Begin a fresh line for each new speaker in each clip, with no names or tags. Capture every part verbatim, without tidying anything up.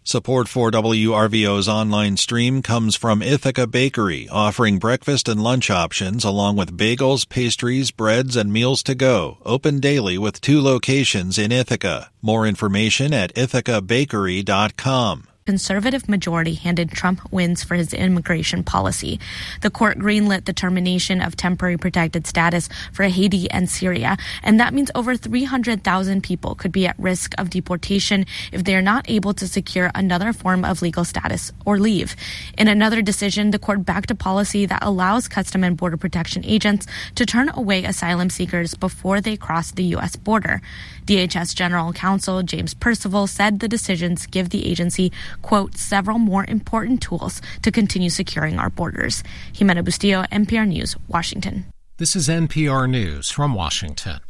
Support for W R V O's online stream comes from Ithaca Bakery, offering breakfast and lunch options along with bagels, pastries, breads, and meals to go. Open daily with two locations in Ithaca. More information at ithaca bakery dot com.
Conservative majority handed Trump wins for his immigration policy. The court greenlit the termination of temporary protected status for Haiti and Syria, and that means over three hundred thousand people could be at risk of deportation if they are not able to secure another form of legal status or leave. In another decision, the court backed a policy that allows Custom and Border Protection agents to turn away asylum seekers before they cross the U S border. D H S General Counsel James Percival said the decisions give the agency, quote, several more important tools to continue securing our borders. Jimena Bustillo, N P R News, Washington.
This is N P R News from Washington.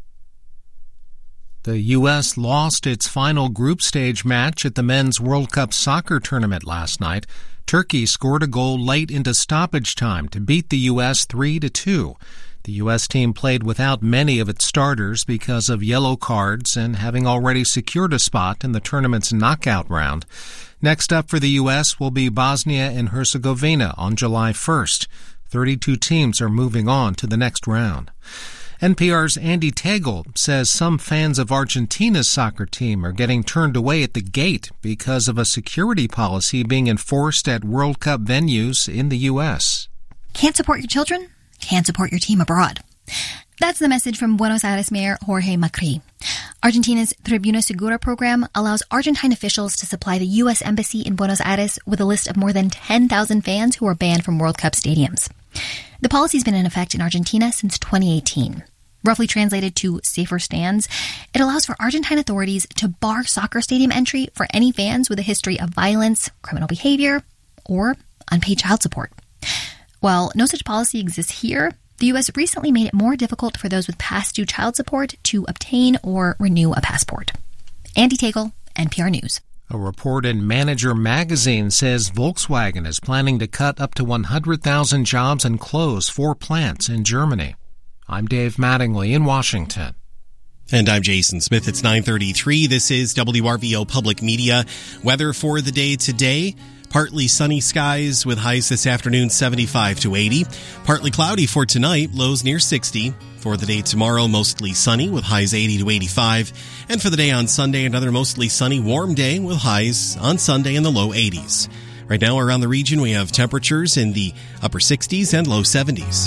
The U S lost its final group stage match at the Men's World Cup soccer tournament last night. Turkey scored a goal late into stoppage time to beat the U S three to two. The U S team played without many of its starters because of yellow cards and having already secured a spot in the tournament's knockout round. Next up for the U S will be Bosnia and Herzegovina on July first. thirty-two teams are moving on to the next round. N P R's Andy Tagle says some fans of Argentina's soccer team are getting turned away at the gate because of a security policy being enforced at World Cup venues in the U S.
Can't support your children? Can't support your team abroad. That's the message from Buenos Aires Mayor Jorge Macri. Argentina's Tribuna Segura program allows Argentine officials to supply the U S Embassy in Buenos Aires with a list of more than ten thousand fans who are banned from World Cup stadiums. The policy's been in effect in Argentina since twenty eighteen. Roughly translated to safer stands, it allows for Argentine authorities to bar soccer stadium entry for any fans with a history of violence, criminal behavior, or unpaid child support. While no such policy exists here, the U S recently made it more difficult for those with past due child support to obtain or renew a passport. Andy Tagle, N P R News.
A report in Manager magazine says Volkswagen is planning to cut up to one hundred thousand jobs and close four plants in Germany. I'm Dave Mattingly in Washington.
And I'm Jason Smith. It's nine thirty-three. This is W R V O Public Media. Weather for the day today. Partly sunny skies with highs this afternoon seventy-five to eighty. Partly cloudy for tonight, lows near sixty. For the day tomorrow, mostly sunny with highs eighty to eighty-five. And for the day on Sunday, another mostly sunny, warm day with highs on Sunday in the low eighties. Right now around the region, we have temperatures in the upper sixties and low seventies.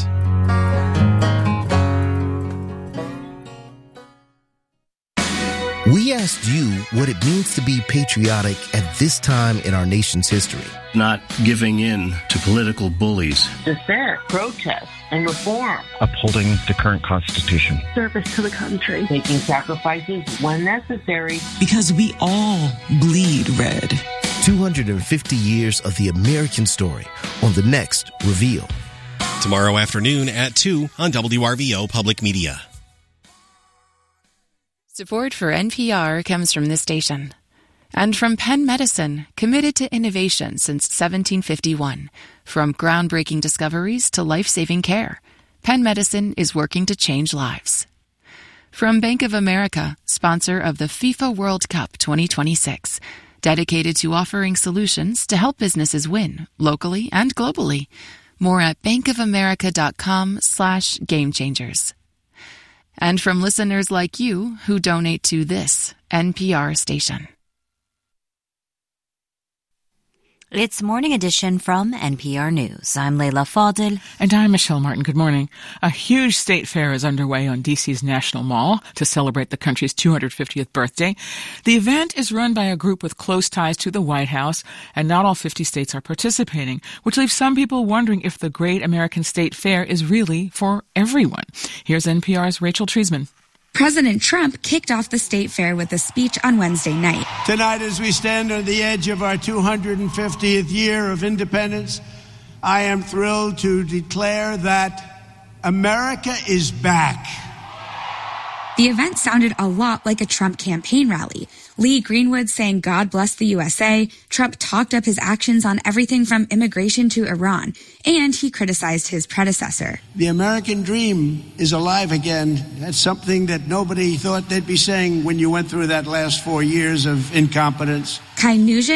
We asked you what it means to be patriotic at this time in our nation's history.
Not giving in to political bullies.
Dissent, protest, and reform.
Upholding the current Constitution.
Service to the country. Making sacrifices when necessary.
Because we all bleed red.
two hundred fifty years of the American story on the next Reveal.
Tomorrow afternoon at two on W R V O Public Media.
Support for N P R comes from this station. And from Penn Medicine, committed to innovation since seventeen fifty-one. From groundbreaking discoveries to life-saving care, Penn Medicine is working to change lives. From Bank of America, sponsor of the FIFA World Cup twenty twenty-six, dedicated to offering solutions to help businesses win, locally and globally. More at bankofamerica.com slash game changers. And from listeners like you who donate to this N P R station.
It's Morning Edition from N P R News. I'm Leila Fadel.
And I'm Michelle Martin. Good morning. A huge state fair is underway on D C's National Mall to celebrate the country's two hundred fiftieth birthday. The event is run by a group with close ties to the White House, and not all fifty states are participating, which leaves some people wondering if the Great American State Fair is really for everyone. Here's N P R's Rachel Treisman.
President Trump kicked off the state fair with a speech on Wednesday night.
Tonight, as we stand on the edge of our two hundred fiftieth year of independence, I am thrilled to declare that America is back.
The event sounded a lot like a Trump campaign rally. Lee Greenwood saying God bless the U S A. Trump talked up his actions on everything from immigration to Iran, and he criticized his predecessor.
The American dream is alive again. That's something that nobody thought they'd be saying when you went through that last four years of incompetence.
Kai Nugent